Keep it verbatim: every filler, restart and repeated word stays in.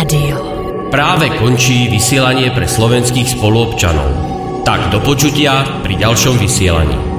deal. Práve končí vysielanie pre slovenských spoluobčanov. Tak do počutia pri ďalšom vysielaní.